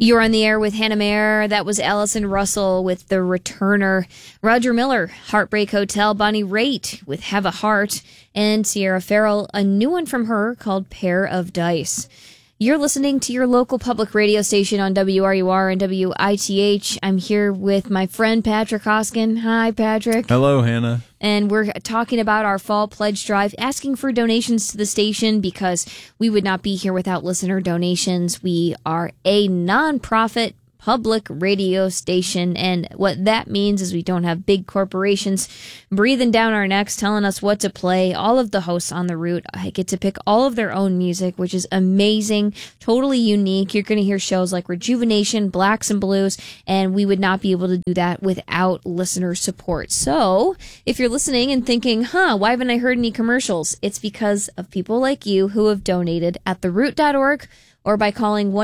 You're on the air with Hannah Mayer. That was Allison Russell with The Returner. Roger Miller, Heartbreak Hotel. Bonnie Raitt with Have a Heart. And Sierra Farrell, a new one from her called Pair of Dice. You're listening to your local public radio station on WRUR and WITH. I'm here with my friend Patrick Hoskin. Hi, Patrick. Hello, Hannah. And we're talking about our fall pledge drive, asking for donations to the station because we would not be here without listener donations. We are a nonprofit public radio station, and what that means is we don't have big corporations breathing down our necks telling us what to play. All of the hosts on the route get to pick all of their own music, which is amazing, totally unique. You're going to hear shows like Rejuvenation, Blacks and Blues, and we would not be able to do that without listener support. So if you're listening and thinking, why haven't I heard any commercials? It's because of people like you who have donated at theroot.org or by calling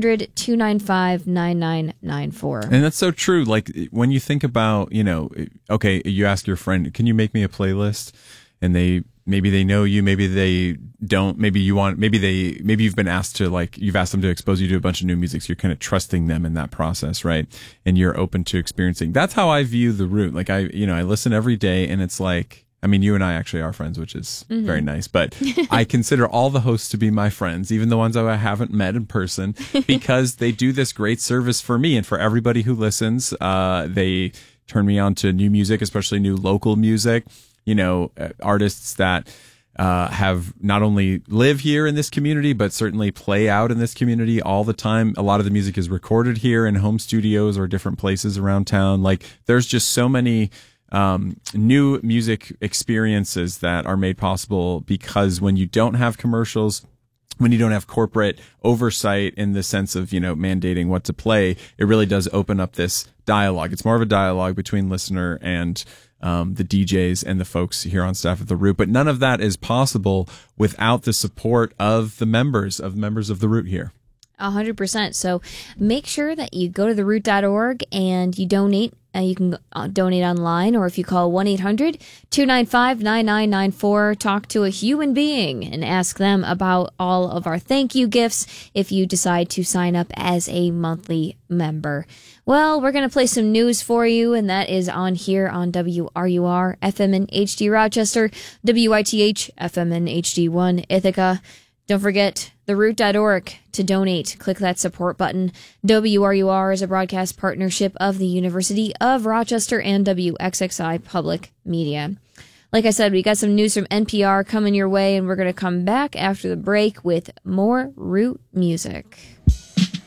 1-800-295-9994. And that's so true. Like, when you think about, okay, you ask your friend, can you make me a playlist? And maybe they know you, maybe they don't, maybe you've been asked to, you've asked them to expose you to a bunch of new music, so you're kind of trusting them in that process, right? And you're open to experiencing. That's how I view The Root. Like, I listen every day, and it's like, you and I actually are friends, which is very nice, but I consider all the hosts to be my friends, even the ones that I haven't met in person, because they do this great service for me and for everybody who listens. They turn me on to new music, especially new local music, artists that have not only live here in this community, but certainly play out in this community all the time. A lot of the music is recorded here in home studios or different places around town. Like, there's just so many new music experiences that are made possible because when you don't have commercials, when you don't have corporate oversight in the sense of, mandating what to play, it really does open up this dialogue. It's more of a dialogue between listener and the DJs and the folks here on staff at The Root. But none of that is possible without the support of the members of The Root here. 100%. So make sure that you go to theroot.org and you donate. You can donate online, or if you call 1-800-295-9994, talk to a human being and ask them about all of our thank you gifts if you decide to sign up as a monthly member. Well, we're going to play some news for you, and that is on here on WRUR, FM in HD Rochester, WITH, FM in HD1 Ithaca. Don't forget theroot.org to donate. Click that support button. WRUR is a broadcast partnership of the University of Rochester and WXXI Public Media. Like I said, we got some news from NPR coming your way, and we're going to come back after the break with more Root music.